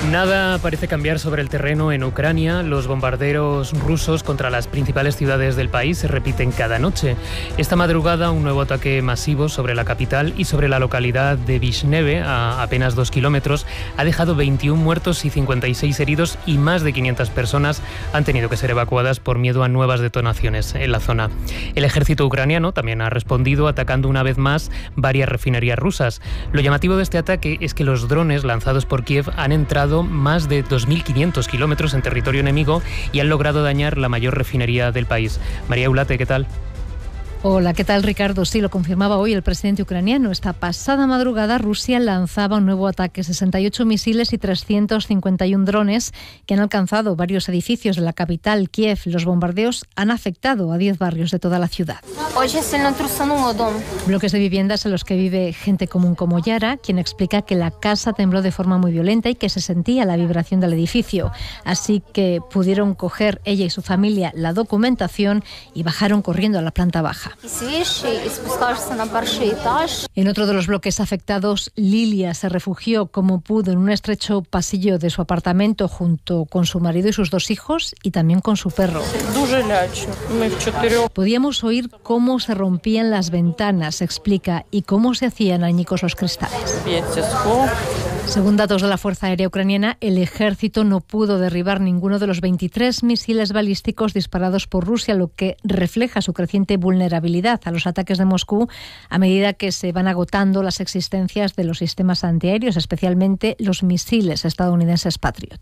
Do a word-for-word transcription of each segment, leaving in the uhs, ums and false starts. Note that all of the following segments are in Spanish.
Nada parece cambiar sobre el terreno en Ucrania. Los bombardeos rusos contra las principales ciudades del país se repiten cada noche. Esta madrugada, un nuevo ataque masivo sobre la capital y sobre la localidad de Vishneve, a apenas dos kilómetros, ha dejado veintiún muertos y cincuenta y seis heridos, y más de quinientas personas han tenido que ser evacuadas por miedo a nuevas detonaciones en la zona. El ejército ucraniano también ha respondido atacando una vez más varias refinerías rusas. Lo llamativo de este ataque es que los drones lanzados por Kiev han entrado más de dos mil quinientos kilómetros en territorio enemigo y han logrado dañar la mayor refinería del país. María Eulate, ¿qué tal? Hola, ¿qué tal, Ricardo? Sí, lo confirmaba hoy el presidente ucraniano. Esta pasada madrugada Rusia lanzaba un nuevo ataque, sesenta y ocho misiles y trescientos cincuenta y uno drones que han alcanzado varios edificios de la capital, Kiev. Los bombardeos han afectado a diez barrios de toda la ciudad. Bloques de viviendas en los que vive gente común como Yara, quien explica que la casa tembló de forma muy violenta y que se sentía la vibración del edificio. Así que pudieron coger ella y su familia la documentación y bajaron corriendo a la planta baja. En otro de los bloques afectados, Lilia se refugió como pudo en un estrecho pasillo de su apartamento junto con su marido y sus dos hijos y también con su perro. Podíamos oír cómo se rompían las ventanas, explica, y cómo se hacían añicos los cristales. Según datos de la Fuerza Aérea Ucraniana, el ejército no pudo derribar ninguno de los veintitrés misiles balísticos disparados por Rusia, lo que refleja su creciente vulnerabilidad a los ataques de Moscú a medida que se van agotando las existencias de los sistemas antiaéreos, especialmente los misiles estadounidenses Patriot.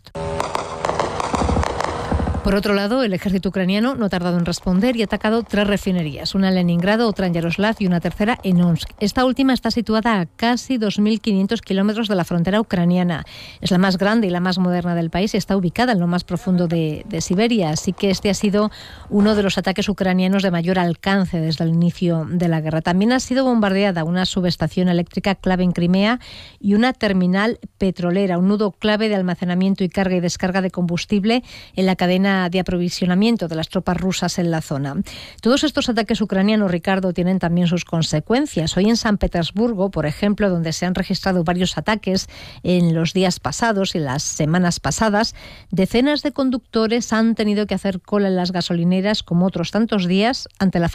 Por otro lado, el ejército ucraniano no ha tardado en responder y ha atacado tres refinerías, una en Leningrado, otra en Yaroslav y una tercera en Omsk. Esta última está situada a casi dos mil quinientos kilómetros de la frontera ucraniana. Es la más grande y la más moderna del país y está ubicada en lo más profundo de, de Siberia, así que este ha sido uno de los ataques ucranianos de mayor alcance desde el inicio de la guerra. También ha sido bombardeada una subestación eléctrica clave en Crimea y una terminal petrolera, un nudo clave de almacenamiento y carga y descarga de combustible en la cadena de aprovisionamiento de las tropas rusas en la zona. Todos estos ataques ucranianos, Ricardo, tienen también sus consecuencias. Hoy en San Petersburgo, por ejemplo, donde se han registrado varios ataques en los días pasados y las semanas pasadas, decenas de conductores han tenido que hacer cola en las gasolineras como otros tantos días ante la